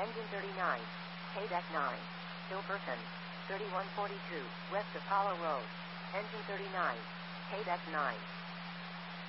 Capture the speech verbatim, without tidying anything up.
Engine thirty-nine. K-Deck nine. Hilperton. thirty-one forty-two, West Apollo Road. Engine thirty-nine. K-Deck nine.